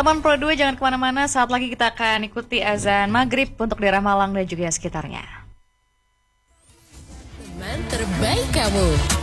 88,2, jangan kemana-mana. Saat lagi kita akan ikuti azan maghrib untuk daerah Malang dan juga sekitarnya. Teman terbaik kamu.